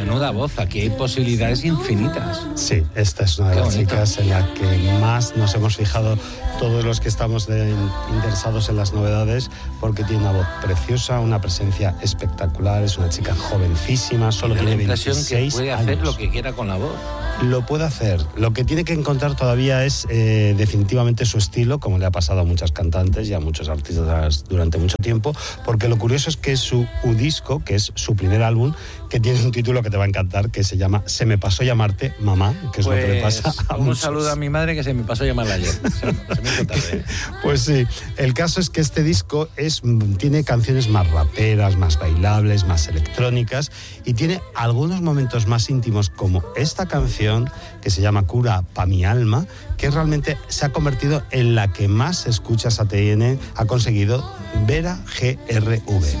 menuda voz, aquí hay posibilidades infinitas. Sí, esta es una de las chicas en la que más nos hemos fijado todos los que estamos interesados en las novedades, porque tiene una voz preciosa, una presencia espectacular, es una chica jovencísima, solo tiene 26 que puede hacer años. lo que quiera con la voz. Lo puede hacer. Lo que tiene que encontrar todavía es definitivamente su estilo, como le ha pasado a muchas cantantes y a muchos artistas durante mucho tiempo, porque lo curioso es que su disco, que es su primer álbum, que tiene un título que te va a encantar, que se llama Se me pasó llamarte mamá, que es lo que le pasa a muchos. Un saludo a mi madre, que se me pasó llamarla ayer. Se me hizo tarde. Pues sí, el caso es que este disco tiene canciones más raperas, más bailables, más electrónicas, y tiene algunos momentos más íntimos, como esta canción que se llama Cura pa' mi alma, que realmente se ha convertido en la que más escuchas ATN ha conseguido Vera GRV.